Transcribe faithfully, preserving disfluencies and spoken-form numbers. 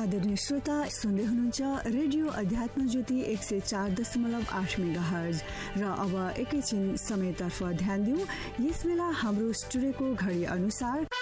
आदरणीय श्रोता, सुन्दै हुनुहुन्छ रेडियो अध्यात्म ज्योति एक सय चार दशमलव आठ मेगाहर्ज। र अब एकैछिन समयतर्फ ध्यान दिउँ। यस बेला हाम्रो स्टुडियोको घडी अनुसार